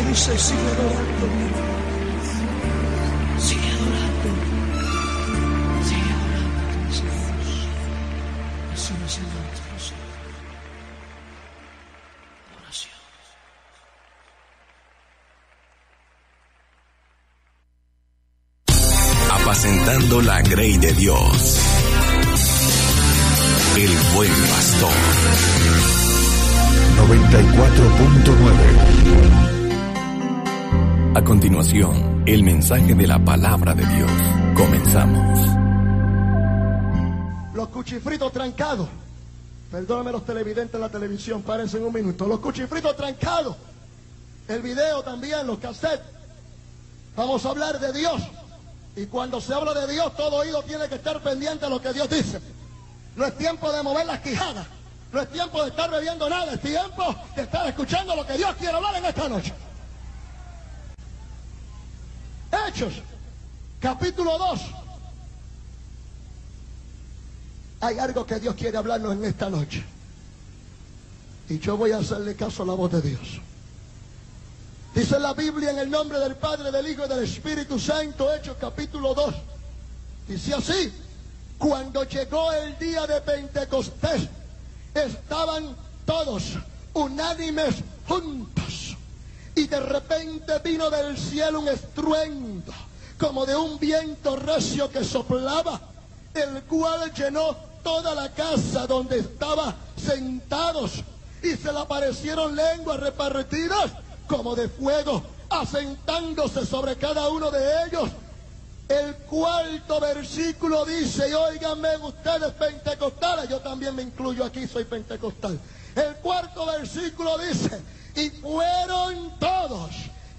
risa y sigue adorando. Sigue adorando. Sigue adorando. Así me siento nuestros oración. Apacentando la grey de Dios. El buen pastor. 94.9. A continuación, el mensaje de la palabra de Dios. Comenzamos. Los cuchifritos trancados. Perdóname los televidentes en la televisión, párense un minuto. Los cuchifritos trancados. El video también, los cassettes. Vamos a hablar de Dios. Y cuando se habla de Dios, todo oído tiene que estar pendiente a lo que Dios dice. No es tiempo de mover las quijadas. No es tiempo de estar bebiendo nada. Es tiempo de estar escuchando lo que Dios quiere hablar en esta noche. Hechos, capítulo 2. Hay algo que Dios quiere hablarnos en esta noche. Y yo voy a hacerle caso a la voz de Dios. Dice la Biblia en el nombre del Padre, del Hijo y del Espíritu Santo, Hechos capítulo 2. Dice así: cuando llegó el día de Pentecostés, estaban todos unánimes juntos. Y de repente vino del cielo un estruendo, como de un viento recio que soplaba, el cual llenó toda la casa donde estaban sentados. Y se le aparecieron lenguas repartidas como de fuego, asentándose sobre cada uno de ellos. El cuarto versículo dice, y óiganme ustedes pentecostales, yo también me incluyo aquí, soy pentecostal. El cuarto versículo dice, y fueron todos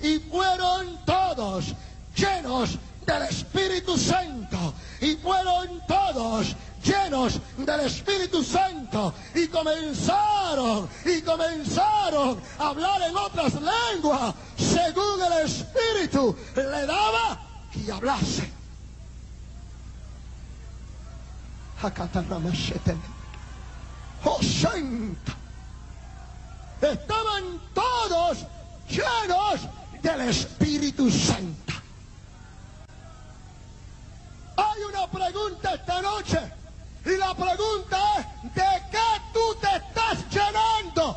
llenos del Espíritu Santo, y fueron todos llenos del Espíritu Santo, y comenzaron a hablar en otras lenguas, según el Espíritu le daba y hablase. Oh santo, estaban todos llenos del Espíritu Santo. Hay una pregunta esta noche, y la pregunta es: ¿de qué tú te estás llenando?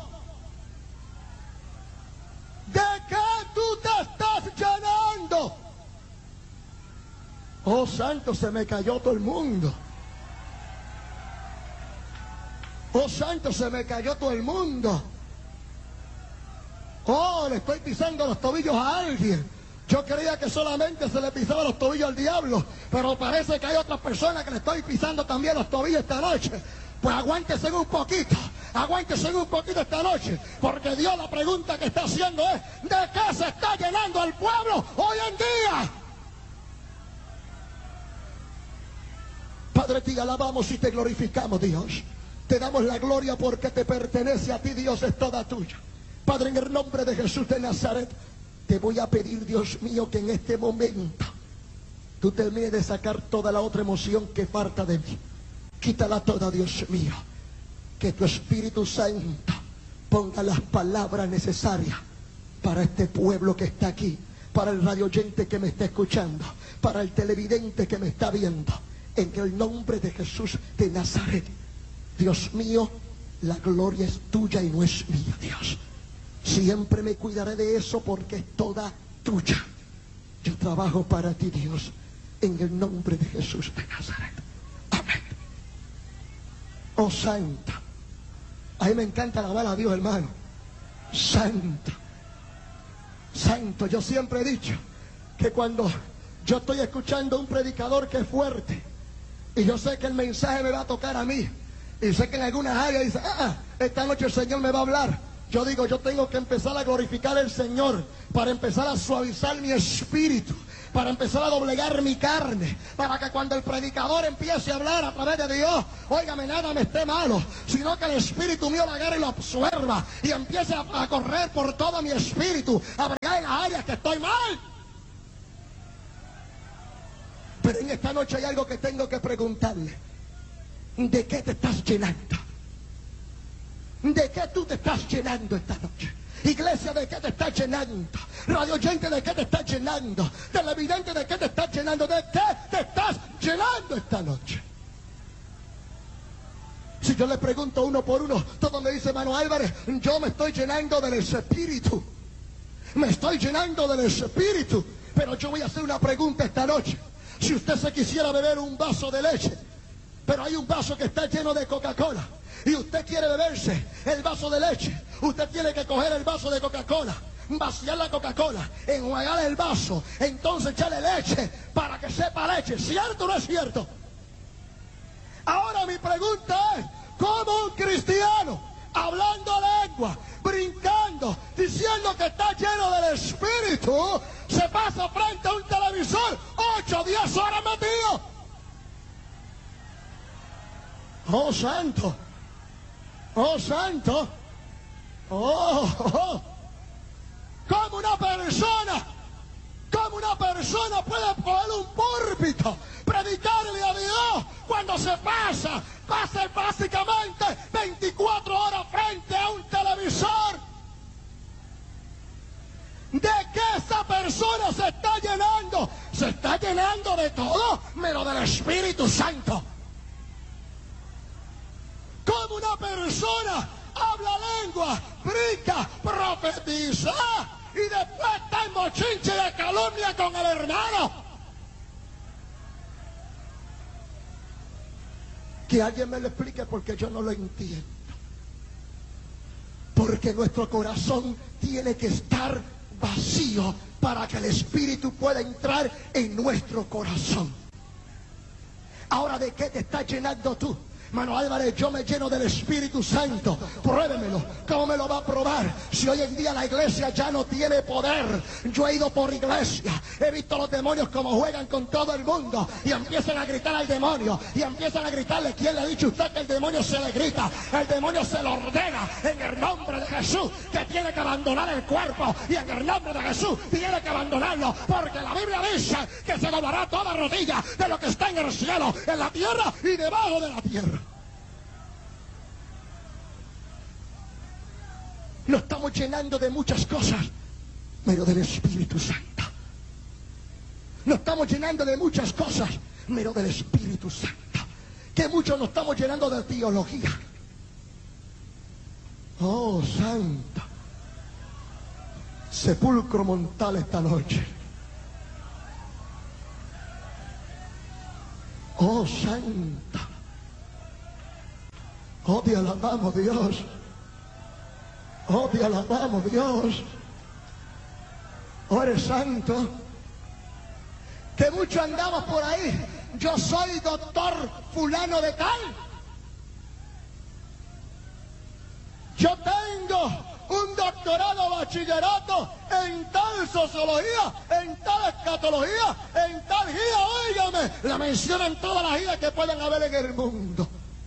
¿De qué tú te estás llenando? Oh santo, se me cayó todo el mundo. Oh santo, se me cayó todo el mundo. Oh, le estoy pisando los tobillos a alguien. Yo creía que solamente se le pisaba los tobillos al diablo, pero parece que hay otras personas que le estoy pisando también los tobillos esta noche. Pues aguántese un poquito esta noche, porque Dios la pregunta que está haciendo es: ¿de qué se está llenando el pueblo hoy en día? Padre, te alabamos y te glorificamos, Dios. Te damos la gloria porque te pertenece a ti, Dios, es toda tuya. Padre, en el nombre de Jesús de Nazaret, te voy a pedir, Dios mío, que en este momento tú termines de sacar toda la otra emoción que falta de mí. Quítala toda, Dios mío. Que tu Espíritu Santo ponga las palabras necesarias para este pueblo que está aquí, para el radioyente que me está escuchando, para el televidente que me está viendo. En el nombre de Jesús de Nazaret, Dios mío, la gloria es tuya y no es mía, Dios. Siempre me cuidaré de eso porque es toda tuya. Yo trabajo para ti, Dios, en el nombre de Jesús de Nazaret. Amén. Oh santo. A mí me encanta alabar a Dios, hermano. Santo. Santo. Yo siempre he dicho que cuando yo estoy escuchando a un predicador que es fuerte, y yo sé que el mensaje me va a tocar a mí, y sé que en algunas áreas dice: esta noche el Señor me va a hablar. Yo digo, yo tengo que empezar a glorificar al Señor para empezar a suavizar mi espíritu, para empezar a doblegar mi carne, para que cuando el predicador empiece a hablar a través de Dios, óigame, nada me esté malo, sino que el espíritu mío lo agarre y lo absorba y empiece a correr por todo mi espíritu, a bregar en las áreas que estoy mal. Pero en esta noche hay algo que tengo que preguntarle: ¿de qué te estás llenando? ¿De qué tú te estás llenando esta noche? Iglesia, ¿de qué te está llenando? Radio oyente, ¿de qué te está llenando? Televidente, ¿de qué te está llenando? ¿De qué te estás llenando esta noche? Si yo le pregunto uno por uno, todos me dicen, hermano Álvarez, yo me estoy llenando del Espíritu. Me estoy llenando del Espíritu. Pero yo voy a hacer una pregunta esta noche. Si usted se quisiera beber un vaso de leche, pero hay un vaso que está lleno de Coca-Cola, y usted quiere beberse el vaso de leche, usted tiene que coger el vaso de Coca-Cola, vaciar la Coca-Cola, enjuagar el vaso, entonces echarle leche para que sepa leche. ¿Cierto o no es cierto? Ahora mi pregunta es, ¿cómo un cristiano, hablando lengua, brincando, diciendo que está lleno del Espíritu, se pasa frente a un televisor 8 o 10 horas metido? ¡Oh, santo! ¡Oh, santo! ¡Oh! ¿Cómo una persona puede coger un púlpito, predicarle a Dios cuando se pasa básicamente 24 horas frente a un televisor? ¿De qué esa persona se está llenando? Se está llenando de todo menos del Espíritu Santo. Como una persona habla lengua, brinca, profetiza y después está en mochinche de calumnia con el hermano. Que alguien me lo explique porque yo no lo entiendo. Porque nuestro corazón tiene que estar vacío para que el Espíritu pueda entrar en nuestro corazón. Ahora, ¿de qué te estás llenando tú? Mano Álvarez, yo me lleno del Espíritu Santo. Pruébemelo. ¿Cómo me lo va a probar? Si hoy en día la iglesia ya no tiene poder. Yo he ido por iglesia, he visto los demonios como juegan con todo el mundo y empiezan a gritar al demonio y empiezan a gritarle. ¿Quién le ha dicho a usted que el demonio se le grita? El demonio se lo ordena en el nombre de Jesús, que tiene que abandonar el cuerpo, y en el nombre de Jesús tiene que abandonarlo, porque la Biblia dice que se doblará toda rodilla de lo que está en el cielo, en la tierra y debajo de la tierra. Nos estamos llenando de muchas cosas, pero del Espíritu Santo. Nos estamos llenando de muchas cosas, pero del Espíritu Santo. Que muchos nos estamos llenando de teología. Oh, santo. Sepulcro montal esta noche. Oh, santo. Oh, te alabamos, Dios. Oh, te alabamos, Dios. Oh, eres santo. Que muchos andamos por ahí. Yo soy doctor fulano de tal. Yo tengo un doctorado, bachillerato en tal sociología, en tal escatología, en tal guía. Óigame, la mencionan todas las guías que pueden haber en el mundo.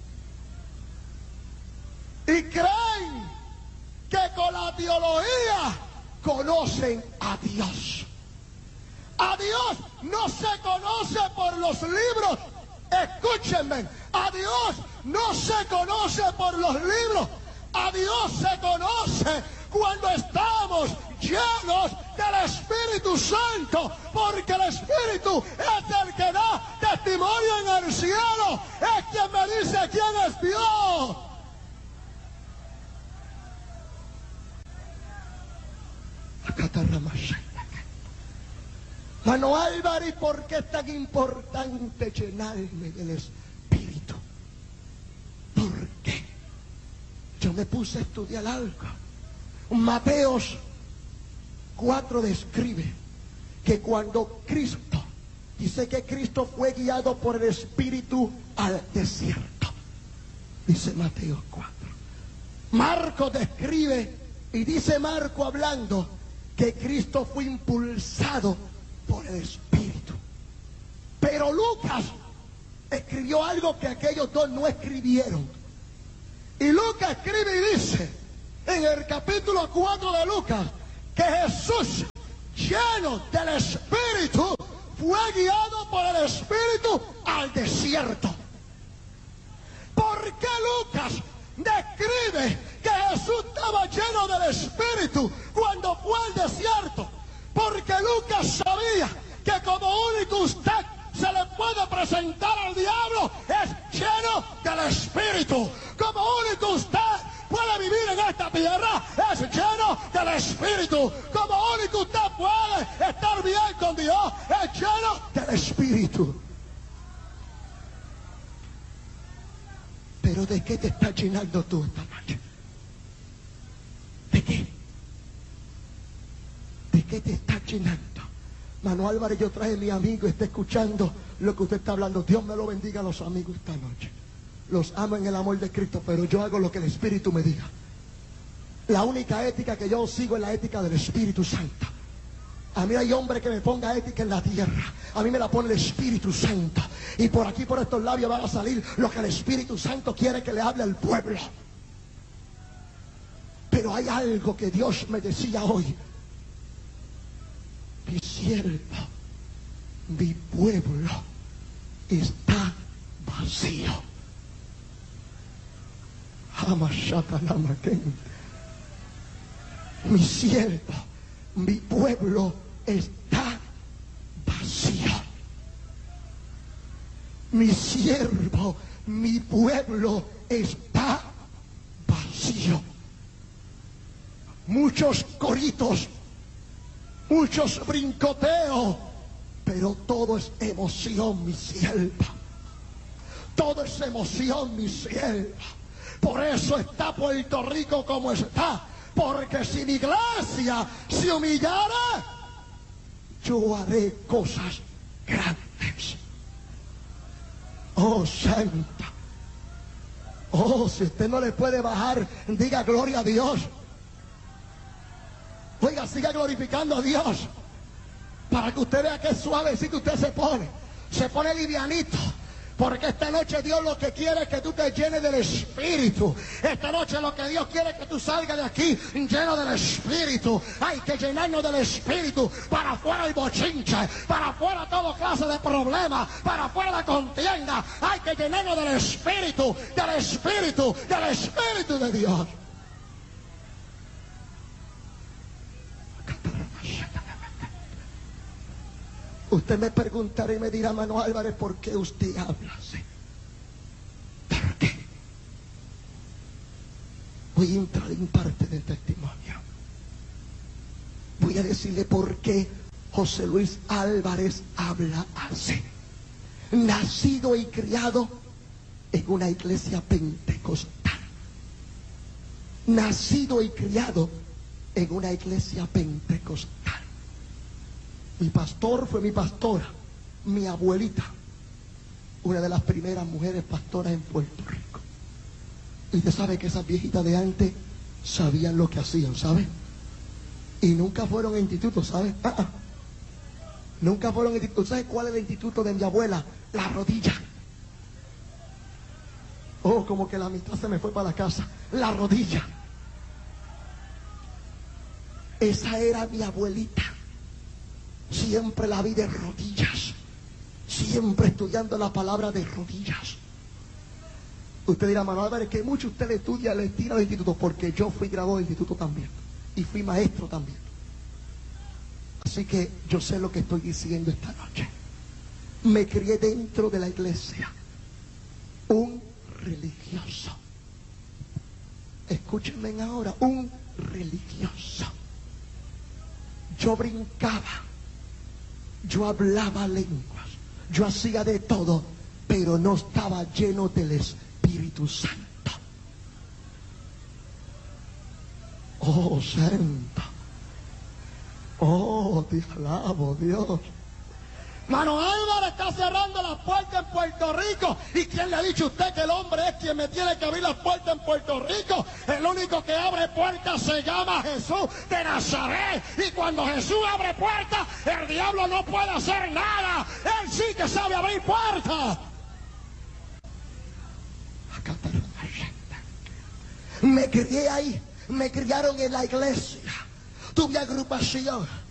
Y creen que con la teología conocen a Dios. A Dios no se conoce por los libros. Escúchenme, a Dios no se conoce por los libros. A Dios se conoce cuando estamos llenos del Espíritu Santo, porque el Espíritu es el que da testimonio en el cielo. Es quien me dice quién es Dios. Mano Álvarez, ¿por qué es tan importante llenarme del Espíritu? ¿Por qué? Yo me puse a estudiar algo. Mateos 4 describe que cuando Cristo, dice que Cristo fue guiado por el Espíritu al desierto. Dice Mateo 4. Marco describe, y dice Marco hablando, que Cristo fue impulsado por el Espíritu. Pero Lucas escribió algo que aquellos dos no escribieron. Y Lucas escribe y dice, en el capítulo 4 de Lucas, que Jesús, lleno del Espíritu, fue guiado por el Espíritu al desierto. ¿Por qué Lucas describe que Jesús estaba lleno del Espíritu cuando fue al desierto, porque Lucas sabía que como único usted se le puede presentar al diablo es lleno del Espíritu. Como único usted puede vivir en esta tierra es lleno del Espíritu. Como único usted puede estar bien con Dios es lleno del Espíritu. Pero ¿de qué te estás llenando tú esta noche? ¿De qué? ¿De qué te estás llenando? Mano Álvarez, yo traje a mi amigo, está escuchando lo que usted está hablando. Dios me lo bendiga a los amigos esta noche. Los amo en el amor de Cristo, pero yo hago lo que el Espíritu me diga. La única ética que yo sigo es la ética del Espíritu Santo. A mí hay hombre que me ponga ética en la tierra. A mí me la pone el Espíritu Santo. Y por aquí, por estos labios, van a salir lo que el Espíritu Santo quiere que le hable al pueblo. Pero hay algo que Dios me decía hoy. Mi siervo, mi pueblo está vacío. Mi siervo, mi pueblo está vacío. Mi siervo, mi pueblo está vacío. Muchos coritos, muchos brincoteos, pero todo es emoción, mi sierva. Todo es emoción, mi sierva. Por eso está Puerto Rico como está. Porque si mi iglesia se humillara, yo haré cosas grandes. Oh, santa. Oh, si usted no le puede bajar, diga gloria a Dios. Oiga, siga glorificando a Dios. Para que usted vea qué suavecito usted se pone. Se pone livianito. Porque esta noche Dios lo que quiere es que tú te llenes del Espíritu. Esta noche lo que Dios quiere es que tú salgas de aquí lleno del Espíritu. Hay que llenarnos del Espíritu. Para afuera el bochinche, para afuera toda clase de problemas, para afuera la contienda. Hay que llenarnos del Espíritu, del Espíritu, del Espíritu de Dios. Usted me preguntará y me dirá, Mano Álvarez, ¿por qué usted habla así? ¿Por qué? Voy a entrar en parte del testimonio. Voy a decirle por qué José Luis Álvarez habla así. Nacido y criado en una iglesia pentecostal. Nacido y criado en una iglesia pentecostal. Mi pastor fue mi pastora, mi abuelita, una de las primeras mujeres pastoras en Puerto Rico. Y usted sabe que esas viejitas de antes sabían lo que hacían, ¿sabe? Y nunca fueron a institutos, ¿sabe? Nunca fueron a institutos. ¿Sabe cuál es el instituto de mi abuela? La rodilla. Oh, como que la mitad se me fue para la casa. La rodilla. Esa era mi abuelita. Siempre la vi de rodillas. Siempre estudiando la palabra de rodillas. Usted dirá, Mano Álvarez, que mucho usted estudia, le tira al instituto. Porque yo fui graduado del instituto también. Y fui maestro también. Así que yo sé lo que estoy diciendo esta noche. Me crié dentro de la iglesia. Un religioso. Escúchenme ahora. Un religioso. Yo brincaba. Yo hablaba lenguas, yo hacía de todo, pero no estaba lleno del Espíritu Santo. Oh, santo. Oh, te alabo, Dios. Mano Álvarez está cerrando las puertas en Puerto Rico. ¿Y quién le ha dicho a usted que el hombre es quien me tiene que abrir las puertas en Puerto Rico? El único que abre puertas se llama Jesús de Nazaret. Y cuando Jesús abre puertas, el diablo no puede hacer nada. Él sí que sabe abrir puertas. Me crié ahí. Me criaron en la iglesia. Tuve agrupación.